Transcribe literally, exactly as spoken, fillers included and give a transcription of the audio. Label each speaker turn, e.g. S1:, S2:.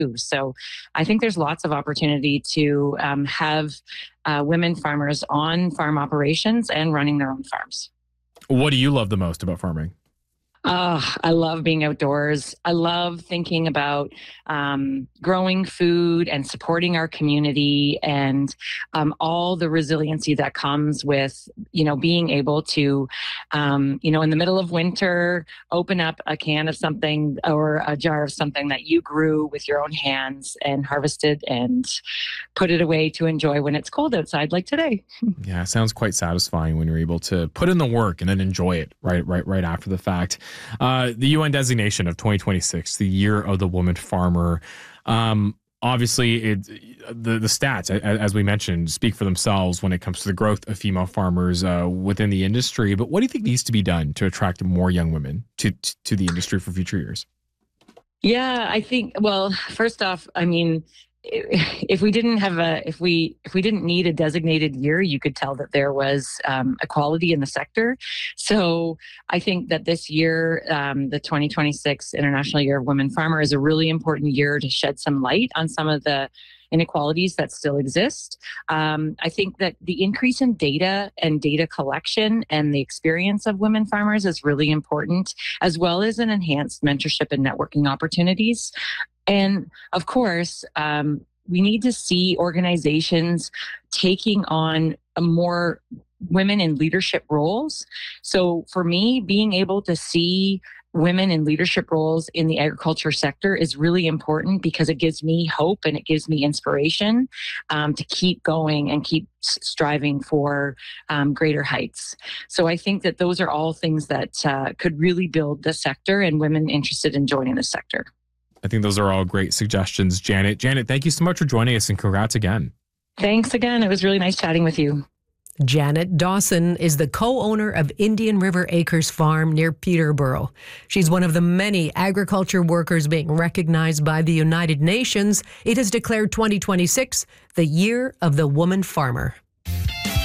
S1: too. So I think there's lots of opportunity to um, have uh, women farmers on farm operations and running their own farms.
S2: What do you love the most about farming?
S1: Oh, I love being outdoors. I love thinking about um, growing food and supporting our community and um, all the resiliency that comes with, you know, being able to, um, you know, in the middle of winter, open up a can of something or a jar of something that you grew with your own hands and harvested and put it away to enjoy when it's cold outside, like today.
S2: Yeah, it sounds quite satisfying when you're able to put in the work and then enjoy it right, right, right after the fact. Uh, the U N designation of twenty twenty-six, the year of the woman farmer. Um, obviously, it, the the stats, as we mentioned, speak for themselves when it comes to the growth of female farmers uh, within the industry. But what do you think needs to be done to attract more young women to to the industry for future years?
S1: Yeah, I think, well, first off, I mean, if we didn't have a if we if we didn't need a designated year, you could tell that there was um, equality in the sector. So I think that this year, um, the twenty twenty-six International Year of Women Farmer, is a really important year to shed some light on some of the inequalities that still exist. Um, I think that the increase in data and data collection and the experience of women farmers is really important, as well as an enhanced mentorship and networking opportunities. And of course, um, we need to see organizations taking on a more women in leadership roles. So for me, being able to see women in leadership roles in the agriculture sector is really important because it gives me hope and it gives me inspiration um, to keep going and keep striving for um, greater heights. So I think that those are all things that uh, could really build the sector and women interested in joining the sector.
S2: I think those are all great suggestions, Janet. Janet, thank you so much for joining us and congrats again.
S1: Thanks again. It was really nice chatting with you.
S3: Janet Dawson is the co-owner of Indian River Acres Farm near Peterborough. She's one of the many agriculture workers being recognized by the United Nations. It has declared twenty twenty-six the Year of the Woman Farmer.